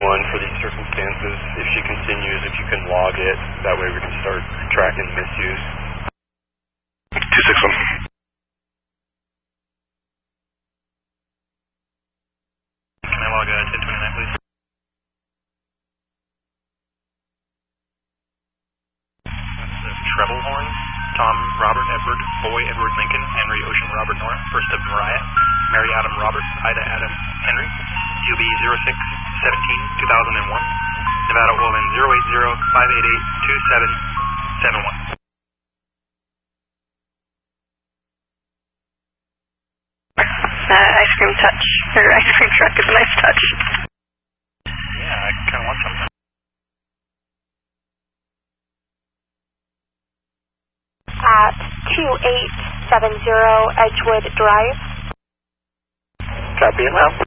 one for these circumstances. If she continues, if you can log it, that way we can start tracking misuse. 261. Can I log 1029, please? Treble horn. Tom, Robert, Edward, Boy, Edward, Lincoln, Henry, Ocean, Robert, Nora, first of Mariah, Mary, Adam, Robert, Ida, Adam, Henry, UB 06-17-2001, Nevada Orland 080-588-2771. Ice cream touch, or ice cream truck is a nice touch. Yeah, I kind of want something. At 2870 Edgewood Drive. Copy it, ma'am.